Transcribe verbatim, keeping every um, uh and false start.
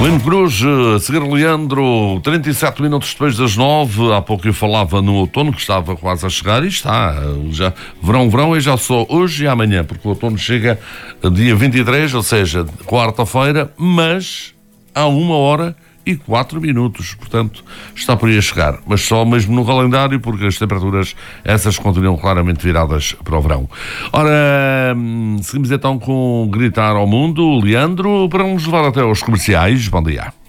Lino Cruz, a seguir Leandro, trinta e sete minutos depois das nove. Há pouco eu falava no outono que estava quase a chegar e está, já verão, verão, e já só hoje e amanhã, porque o outono chega dia vinte e três, ou seja, quarta-feira, mas há uma hora e quatro minutos, portanto está por aí a chegar, mas só mesmo no calendário, porque as temperaturas essas continuam claramente viradas para o verão. Ora, seguimos então com Gritar ao Mundo, Leandro, para nos levar até aos comerciais. Bom dia.